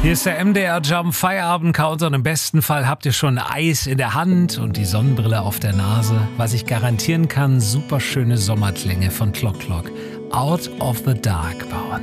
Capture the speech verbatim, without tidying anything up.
Hier ist der M D R Jump Feierabend Countdown. Im besten Fall habt ihr schon Eis in der Hand und die Sonnenbrille auf der Nase. Was ich garantieren kann, super schöne Sommerklänge von Clock Clock. Out of the Dark bauen.